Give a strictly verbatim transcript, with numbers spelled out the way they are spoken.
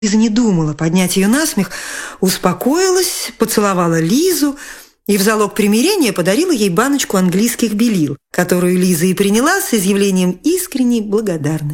Лиза не думала поднять ее на смех, успокоилась, поцеловала Лизу и в залог примирения подарила ей баночку английских белил, которую Лиза и приняла с изъявлением искренней благодарности.